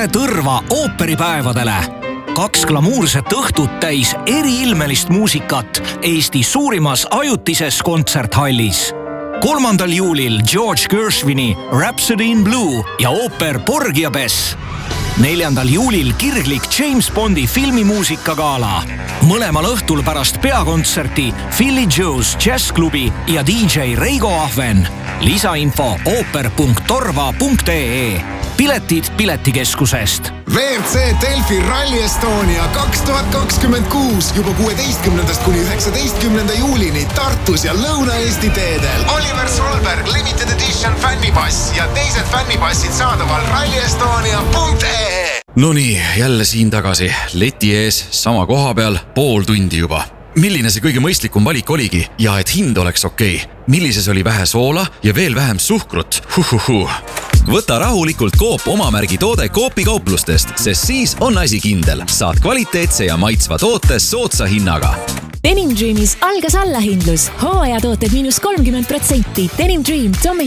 Tere Tõrva ooperipäevadele! 2 glamuurset õhtut täis eriilmelist muusikat Eesti suurimas ajutises kontserthallis. 3. juulil George Gershwini Rhapsody in Blue ja ooper Porgy ja Bess. 4. juulil kirglik James Bondi filmimuusikagala. Mõlemal õhtul pärast peakontserti Philly Joe's Jazzklubi ja DJ Reigo Ahven. Lisainfo ooper.torva.ee. Piletid Piletikeskusest. WRC Delfi Rally Estonia 2026 juba 16. kuni 19. juulini Tartus ja Lõuna-Eesti teedel. Oliver Solberg Limited Edition fännipass ja teised fännipassid saadaval rallyestonia.ee. Nonii, jälle siin tagasi. Leti ees, sama koha peal, pool tundi juba. Milline see kõige mõistlikum valik oligi ja et hind oleks okei? Millises oli vähe soola ja veel vähem suhkrut? Võta rahulikult Coop omamärgi toode Coopi kauplustest, sest siis on asi kindel. Saad kvaliteetse ja maitsva toote soodsa hinnaga. Denim Dreamis algas allahindlus. Hooajatooted -30%. Denim Dream, Tommy